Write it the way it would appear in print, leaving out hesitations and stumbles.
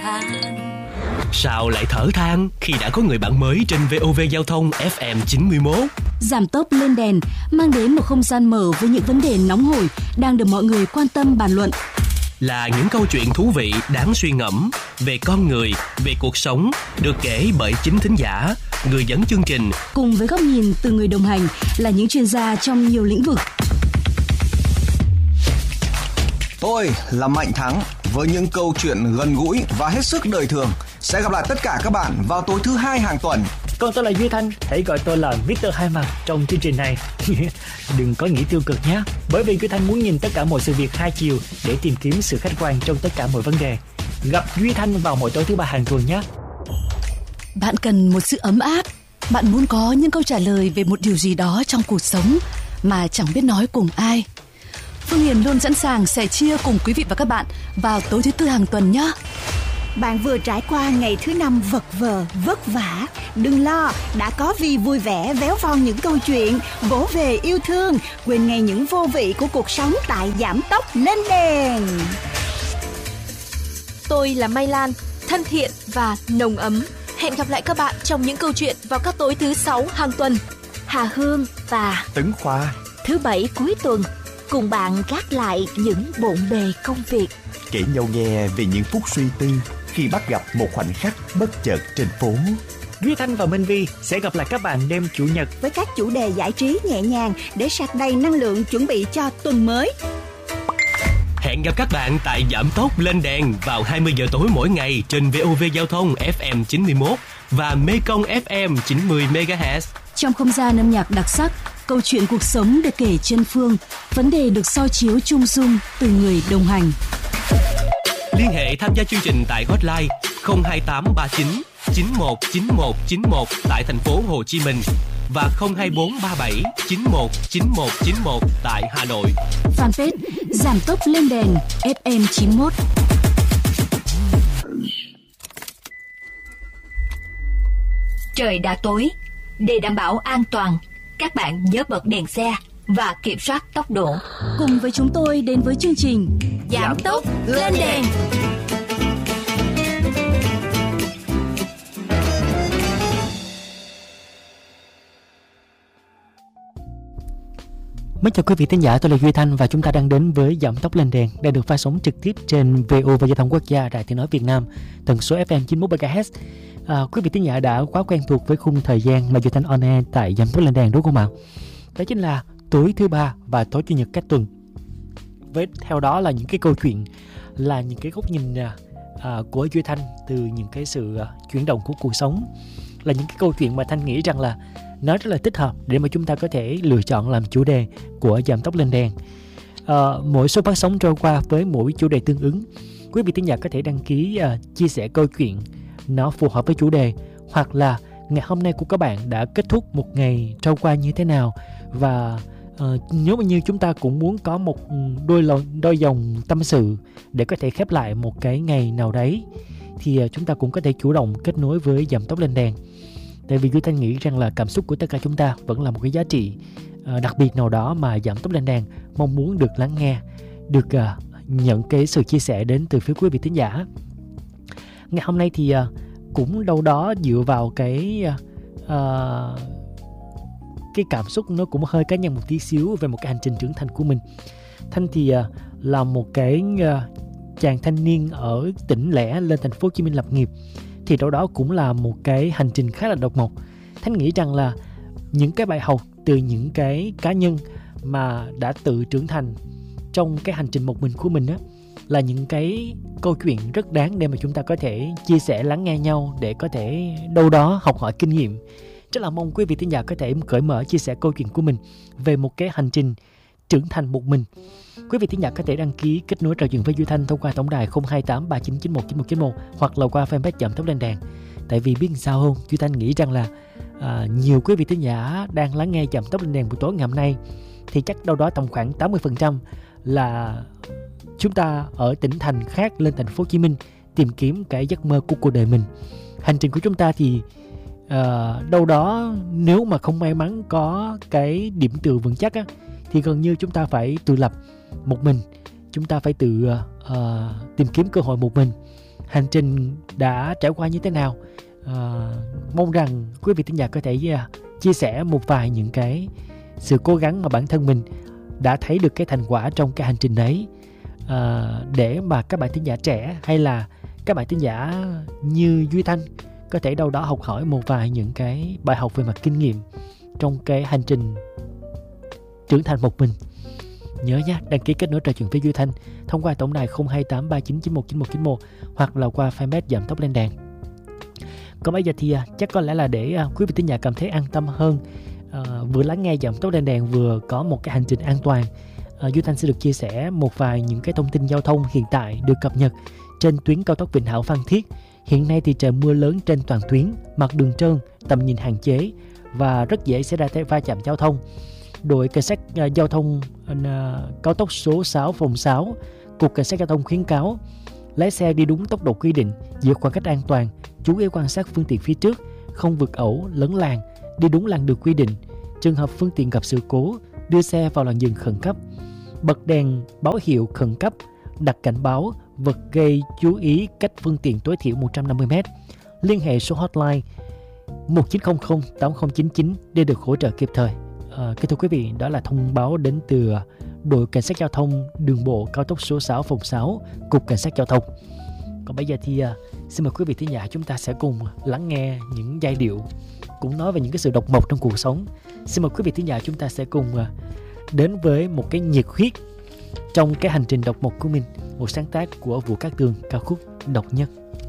than. Sao lại thở than khi đã có người bạn mới trên VOV Giao thông FM 91? Giảm tốc lên đèn mang đến một không gian mở với những vấn đề nóng hổi đang được mọi người quan tâm bàn luận. Là những câu chuyện thú vị đáng suy ngẫm về con người, về cuộc sống, được kể bởi chính thính giả, người dẫn chương trình. Cùng với góc nhìn từ người đồng hành là những chuyên gia trong nhiều lĩnh vực. Tôi là Mạnh Thắng với những câu chuyện gần gũi và hết sức đời thường. Sẽ gặp lại tất cả các bạn vào tối thứ 2 hàng tuần. Còn tôi là Duy Thanh, hãy gọi tôi là Mr. Hai Mặt trong chương trình này. Đừng có nghĩ tiêu cực nhé, bởi vì Duy Thanh muốn nhìn tất cả mọi sự việc hai chiều để tìm kiếm sự khách quan trong tất cả mọi vấn đề. Gặp Duy Thanh vào mỗi tối thứ 3 hàng tuần nhé. Bạn cần một sự ấm áp, bạn muốn có những câu trả lời về một điều gì đó trong cuộc sống mà chẳng biết nói cùng ai. Phương Hiền luôn sẵn sàng sẻ chia cùng quý vị và các bạn vào tối thứ 4 hàng tuần nhé. Bạn vừa trải qua ngày thứ 5 vật vờ, vất vả. Đừng lo, đã có Vi vui vẻ véo von những câu chuyện, vỗ về yêu thương, quên ngay những vô vị của cuộc sống tại Giảm Tốc Lên Đèn. Tôi là Mai Lan, thân thiện và nồng ấm. Hẹn gặp lại các bạn trong những câu chuyện vào các tối thứ 6 hàng tuần. Hà Hương và Tấn Khoa, thứ 7 cuối tuần, cùng bạn gác lại những bộn bề công việc, kể nhau nghe về những phút suy tư khi bắt gặp một khoảnh khắc bất chợt trên phố. Duy Thanh và Minh Vi sẽ gặp lại các bạn đêm Chủ nhật với các chủ đề giải trí nhẹ nhàng để sạc đầy năng lượng chuẩn bị cho tuần mới. Hẹn gặp các bạn tại Giảm Tốc Lên Đèn vào 20 giờ tối mỗi ngày trên VOV Giao thông FM 91 và Mekong FM 90 MHz. Trong không gian âm nhạc đặc sắc, câu chuyện cuộc sống được kể trên phương, vấn đề được soi chiếu chung dung từ người đồng hành. Liên hệ tham gia chương trình tại hotline 02839 919191 tại thành phố Hồ Chí Minh và 02437 919191 tại Hà Nội. Fanpage Giảm Tốc Lên Đèn FM 91. Trời đã tối, để đảm bảo an toàn, các bạn nhớ bật đèn xe và kiểm soát tốc độ. Cùng với chúng tôi đến với chương trình Giảm Tốc Lên Đèn. Mến chào quý vị thính giả, tôi là Duy Thanh và chúng ta đang đến với Giảm Tốc Lên Đèn đang được phát sóng trực tiếp trên VOV Giao thông Quốc gia Đài Tiếng nói Việt Nam, tần số FM 91 MHz. Quý vị thính giả đã quá quen thuộc với khung thời gian mà Duy Thanh on air tại Giảm Tốc Lên Đèn đúng không ạ? Đó chính là tối thứ 3 và tối chủ nhật cách tuần. Với theo đó là những cái câu chuyện, là những cái góc nhìn của Duy Thanh từ những cái sự chuyển động của cuộc sống, là những cái câu chuyện mà Thanh nghĩ rằng là nó rất là thích hợp để mà chúng ta có thể lựa chọn làm chủ đề của Giảm Tốc Lên Đèn. Mỗi số phát sóng trôi qua với mỗi chủ đề tương ứng, quý vị thính giả có thể đăng ký chia sẻ câu chuyện nó phù hợp với chủ đề, hoặc là ngày hôm nay của các bạn đã kết thúc một ngày trôi qua như thế nào, và nếu mà như chúng ta cũng muốn có một đôi dòng tâm sự để có thể khép lại một cái ngày nào đấy, thì chúng ta cũng có thể chủ động kết nối với Giảm Tốc Lên Đèn. Tại vì Duy Thanh nghĩ rằng là cảm xúc của tất cả chúng ta vẫn là một cái giá trị đặc biệt nào đó mà Giảm Tốc Lên Đèn mong muốn được lắng nghe, được nhận cái sự chia sẻ đến từ phía quý vị thính giả. Ngày hôm nay thì cũng đâu đó dựa vào cái cảm xúc nó cũng hơi cá nhân một tí xíu về một cái hành trình trưởng thành của mình. Thanh thì là một cái chàng thanh niên ở tỉnh lẻ lên thành phố Hồ Chí Minh lập nghiệp, thì đâu đó cũng là một cái hành trình khá là độc mộc. Thanh nghĩ rằng là những cái bài học từ những cái cá nhân mà đã tự trưởng thành trong cái hành trình một mình của mình á, là những cái câu chuyện rất đáng để mà chúng ta có thể chia sẻ, lắng nghe nhau, để có thể đâu đó học hỏi kinh nghiệm. Rất là mong quý vị thính giả có thể cởi mở chia sẻ câu chuyện của mình về một cái hành trình trưởng thành một mình. Quý vị thính giả có thể đăng ký kết nối trò chuyện với Duy Thanh thông qua tổng đài 028 3991 9191 hoặc là qua fanpage Giảm Tốc Lên Đèn. Tại vì biết sao không, Duy Thanh nghĩ rằng là nhiều quý vị thính giả đang lắng nghe Giảm Tốc Lên Đèn buổi tối ngày hôm nay thì chắc đâu đó tầm khoảng 80% là chúng ta ở tỉnh thành khác lên thành phố Hồ Chí Minh tìm kiếm cái giấc mơ của cuộc đời mình. Hành trình của chúng ta thì đâu đó nếu mà không may mắn có cái điểm tựa vững chắc á, thì gần như chúng ta phải tự lập một mình, chúng ta phải tự tìm kiếm cơ hội một mình. hành trình đã trải qua như thế nào. Mong rằng quý vị thính giả có thể chia sẻ một vài những cái sự cố gắng mà bản thân mình đã thấy được cái thành quả trong cái hành trình ấy, để mà các bạn thính giả trẻ hay là các bạn thính giả như Duy Thanh có thể đâu đó học hỏi một vài những cái bài học về mặt kinh nghiệm trong cái hành trình trưởng thành một mình. Nhớ nhé, đăng ký kết nối trò chuyện với Duy Thanh thông qua tổng đài 02839919191 hoặc là qua fanpage Giảm Tốc Lên Đèn. Còn bây giờ thì chắc có lẽ là để quý vị thính giả cảm thấy an tâm hơn, vừa lắng nghe Giảm Tốc Lên Đèn vừa có một cái hành trình an toàn, Duy Thanh sẽ được chia sẻ một vài những cái thông tin giao thông hiện tại được cập nhật trên tuyến cao tốc Vĩnh Hảo Phan Thiết. Hiện nay thì trời mưa lớn trên toàn tuyến, mặt đường trơn, tầm nhìn hạn chế và rất dễ xảy ra va chạm giao thông. Đội cảnh sát giao thông cao tốc số 6 phòng 6, Cục Cảnh sát giao thông khuyến cáo lái xe đi đúng tốc độ quy định, giữ khoảng cách an toàn, chú ý quan sát phương tiện phía trước, không vượt ẩu, lấn làn, đi đúng làn đường quy định. Trường hợp phương tiện gặp sự cố, đưa xe vào làn dừng khẩn cấp, bật đèn báo hiệu khẩn cấp, đặt cảnh báo, vật gây chú ý cách phương tiện tối thiểu 150m. Liên hệ số hotline 1900 8099 để được hỗ trợ kịp thời. Kính thưa quý vị, đó là thông báo đến từ đội cảnh sát giao thông đường bộ cao tốc số 6 phòng 6, Cục Cảnh sát giao thông. Còn bây giờ thì xin mời quý vị thính giả chúng ta sẽ cùng lắng nghe những giai điệu cũng nói về những cái sự độc mộc trong cuộc sống. Xin mời quý vị thính giả chúng ta sẽ cùng đến với một cái nhiệt huyết trong cái hành trình độc mộc của mình, một sáng tác của Vũ Cát Tường, ca khúc Độc Nhất.